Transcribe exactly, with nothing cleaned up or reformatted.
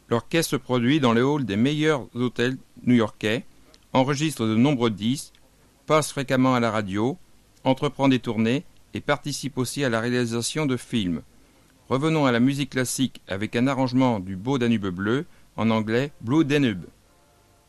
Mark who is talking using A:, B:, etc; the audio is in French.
A: l'orchestre se produit dans les halls des meilleurs hôtels new-yorkais, enregistre de nombreux disques, passe fréquemment à la radio, entreprend des tournées et participe aussi à la réalisation de films. Revenons à la musique classique avec un arrangement du Beau Danube bleu, en anglais Blue Danube.